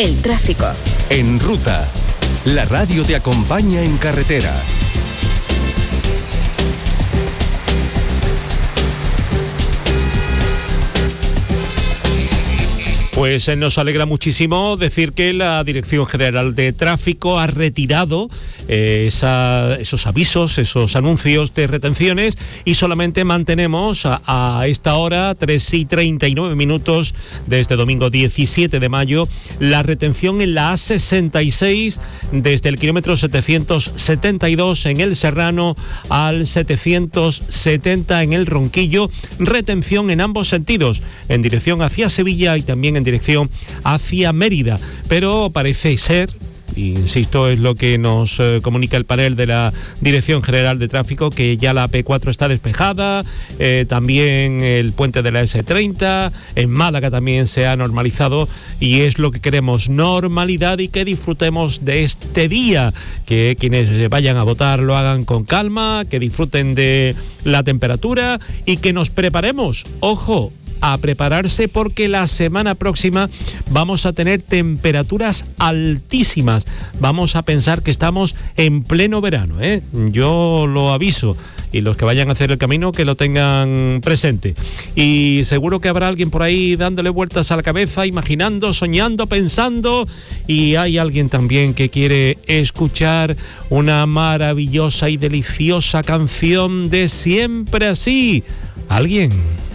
El tráfico. En Ruta, la radio te acompaña en carretera. Pues nos alegra muchísimo decir que la Dirección General de Tráfico ha retirado esos avisos, esos anuncios de retenciones, y solamente mantenemos a esta hora, 3:39 de este domingo 17 de mayo, la retención en la A66 desde el kilómetro 772 en el Serrano al 770 en el Ronquillo, retención en ambos sentidos, en dirección hacia Sevilla y también en dirección hacia Mérida, pero parece ser, insisto, es lo que nos comunica el panel de la Dirección General de Tráfico, que ya la P4 está despejada, también el puente de la S30, en Málaga también se ha normalizado, y es lo que queremos, normalidad, y que disfrutemos de este día, que quienes vayan a votar lo hagan con calma, que disfruten de la temperatura y que nos preparemos, ojo, a prepararse, porque la semana próxima vamos a tener temperaturas altísimas. Vamos a pensar que estamos en pleno verano, Yo lo aviso, y los que vayan a hacer el camino que lo tengan presente. Y seguro que habrá alguien por ahí dándole vueltas a la cabeza, imaginando, soñando, pensando, y hay alguien también que quiere escuchar una maravillosa y deliciosa canción de Siempre Así. ¿Alguien?